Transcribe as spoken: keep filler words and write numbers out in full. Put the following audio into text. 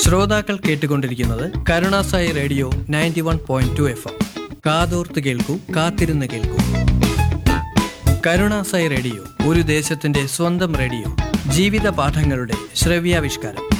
ശ്രോതാക്കൾ കേട്ടുകൊണ്ടിരിക്കുന്നത് Karunasai radio ninety one point two F M. കാതോർത്ത് കേൾക്കൂ, കാത്തിരുന്ന് കേൾക്കൂ. കരുണാസായി റേഡിയോ, ഒരു ദേശത്തിന്റെ സ്വന്തം റേഡിയോ. ജീവിത പാഠങ്ങളുടെ ശ്രവ്യാവിഷ്കാരം.